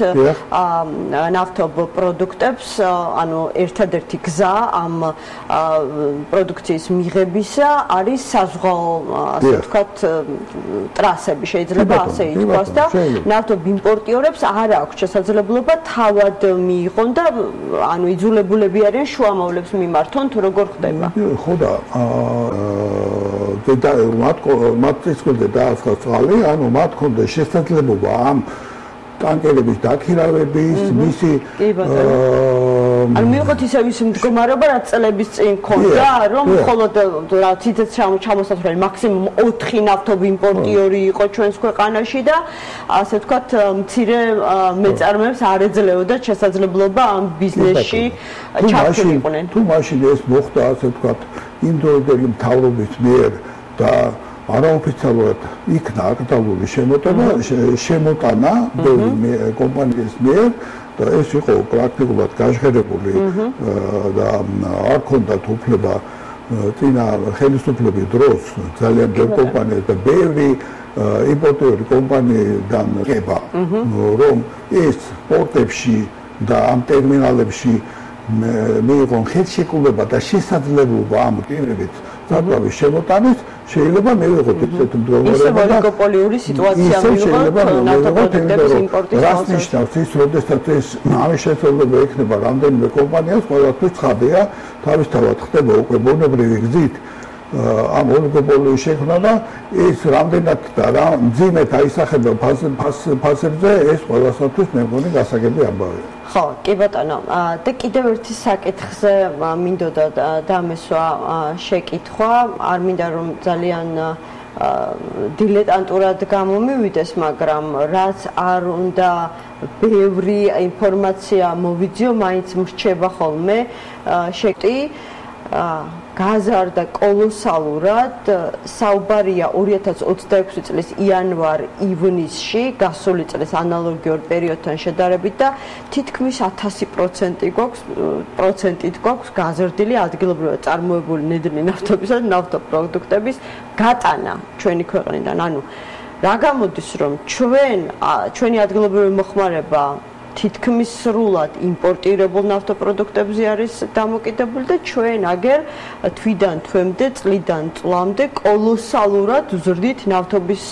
ნავთობპროდუქტებს, ანუ ერთადერთი გზა ამ პროდუქციის მიღებისა არის საზღვაო, ასე ვთქვათ, ტრასები, შეიძლება ასე ითქვას და ნავთობიმპორტიორებს არ აქვს შესაძლებლობა თავად მიიღონ და ანუ იძულებულები არიან შუამავლებს მიმართონ თუ როგორ ხდება? ხო და მათ დაასხა წყალი, ანუ მათ ქონდა შესაძლებლობა ამ ტანკერების დაქირავების, მისი ანუ მივიღოთ ისევ ის მდგომარეობა, რაც წლების წინ ქონდა, რომ მხოლოდ ციცეთ ჩამოსასვლელი მაქსიმუმ 4 ნავთობიმპორტიორი იყო ჩვენს ქვეყანაში და ასე ვთქვათ, მცირე მეწარმეებს არ ეძლეოდა შესაძლებლობა ამ ბიზნესში ჩართულიყვნენ. თუ მაშინ ეს მოხდა, ასე ვთქვათ, ინდოელი მთავრობის მიერ და არაოფიციალურად იქნა აქტუალური შემოტანა კომპანიის მიერ და ეს იყო პრაქტიკულად გაჟღერებული და არ ქონდათ უფლება წინა ხელისუფლების დროს ძალიან ბევრი კომპანია და ბევრი იმპორტიორი კომპანიიდან ხება რომ ეს პორტებში და ამ ტერმინალებში მიიღონ ხელშეკრულება და შესაძლებლობა ამ ტირებით საკვების შემოტანის შეიძლება მივიღოთ ესეთ მდგომარეობა და ოლიგოპოლიური სიტუაცია მივიღოთ ნავთობპროდუქტების იმპორტის რას ნიშნავს ის, როდესაც ეს ამის შესაძლებლობა ექნება რამდენიმე კომპანიას, ყველაფრის ცხადია, თავისთავად ხდება უკვე ბუნებრივი გზით ამ ოლიგოპოლიის შექმნა და ეს რამდენად და რა მძიმედ აისახება ფასებზე, ეს ყველასათვის მე მგონი გასაგები ამბავია. ხო, კი ბატონო, და კიდევ ერთი საკითხზე მინდოდა დამესვა შეკითხვა, არ მინდა რომ ძალიან დილეტანტურად გამომივიდეს, მაგრამ რაც არ უნდა ბევრი ინფორმაცია მოვიძიო, მაინც მრჩება ხოლმე შეკითხვი გაზარდა კოლოსალურად, საუბარია 2026 წლის იანვარ-ივნისში, გასული წლის ანალოგიურ პერიოდთან შედარებით და თითქმის 1000% გვაქვს გაზრდილი ადგილობრივად წარმოებული ნედლი ნავთობისა და ნავთობპროდუქტების გატანა ჩვენი ქვეყნიდან. ანუ რა გამოდის, რომ ჩვენი ადგილობრივი მოხმარება თითქმის სრულად იმპორტირებულ ნავთობპროდუქტებზე არის დამოკიდებული და ჩვენ აგერ თვიდან თვემდე, წლიდან წლამდე კოლოსალურად ვზრდით ნავთობის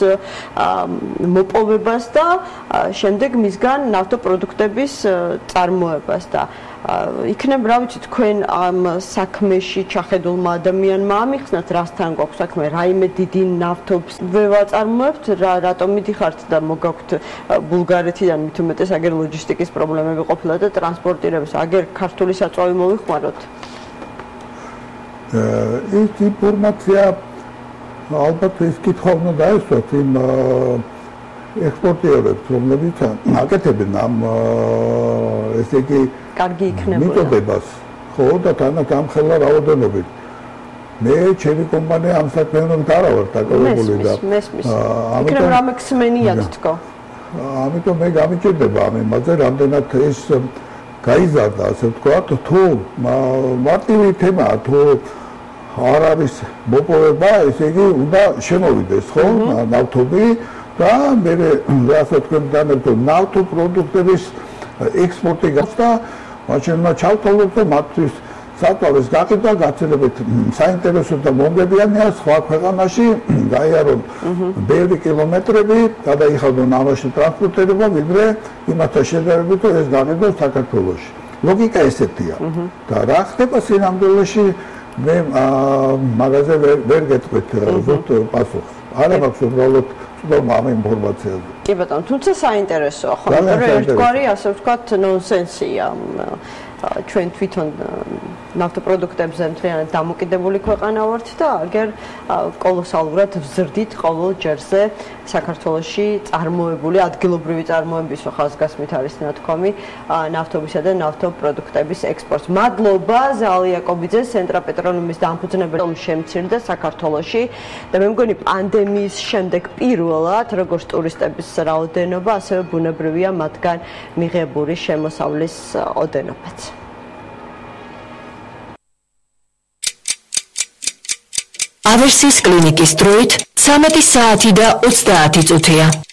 მოპოვებას და შემდეგ მისგან ნავთობპროდუქტების წარმოებას და იქნებ რა ვიცი თქვენ ამ საქმეში ჩახედულმა ადამიანმა ამიხსნათ რასთან გვაქვს საქმე, რაიმე დიდი ნავთობს ვეწარმოებთ, რატომ მიდიხართ და მოგაქვთ ბულგარეთიდან მით უმეტეს აგერ ლოჯისტიკის პრობლემები ყოფილა და ტრანსპორტირების აგერ ქართული საწვავი მოვიხმაროთ? ეს ინფორმაცია ალბათ ეს კითხვა უნდა დაესვათ იმ ექსპორტიორებს, რომლებიც აკეთებენ ამ ესე იგი კარგი იქნებოდა. მიწოდებას, ხო და თანაც ამ ხელა რაოდენობით. მე ჩემი კომპანია ამ საქმეებით არ ვარ დაკავებული და ამიტომ რამე ხსმენიათ თქო. ამიტომ მე გამიჭირდება ამ იმაზე, რამდენად ეს გაიზარდა, ასე ვთქვათ, თუ მარტივი თემაა, თუ არ არის მოპოვება, ესე იგი უნდა შემოვიდეს, ხო, ნავთობი და მე ასე თქვენ განებთო ნავთობპროდუქტების ექსპორტი გახდა, მაშინ ჩავთვალოთ და მათთვის საკვების გაყიდვა გაცილებით საინტერესო და მომგებიანია სხვა ქვეყანაში გაიარონ ბევრი კილომეტრები, გადაიხადონ ამაში ტრანსპორტირება, ვიდრე იმასთან შედარებით ეს გაყიდვა საქართველოში. ლოგიკა ესეთია. და რა ხდება სინამდვილეში მე მაგაზე ვერ გეტყვით ზუსტ პასუხს. არ აქვს უბრალოდ ამ ინფორმაციაზე. კი ბატონო, თუმცა საინტერესოა, ხო, რომ ერთგვარი ასე ვთქვათ ნონსენსია. ჩვენ თვითონ ნავთობპროდუქტებზე მთლიანად დამოკიდებული ქვეყანა ვართ და აგერ კოლოსალურად ვზრდით ყოველ ჯერზე საქართველოში წარმოებული ადგილობრივი წარმოების ხაზგასმით არის ნათქვამი ნავთობისა და ნავთობპროდუქტების ექსპორტს. მადლობა ზაალ იაკობიძეს, ცენტრაპეტროლეუმის დამფუძნებელს შემცირდა საქართველოში და მე მგონი პანდემიის შემდეგ პირველად როგორც ტურისტების რაოდენობა, ასევე ბუნებრივია მათგან მიღებული შემოსავლის ოდენობაც. ავერსის კლინიკის დროით 13 საათი და 30 წუთია.